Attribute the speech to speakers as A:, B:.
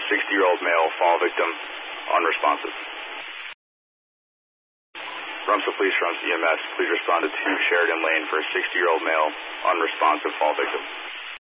A: 60-year-old male fall victim, unresponsive. Rumsfeld Police, Rumsfeld EMS, please respond to 2 Sheridan Lane for a 60-year-old male, unresponsive fall victim.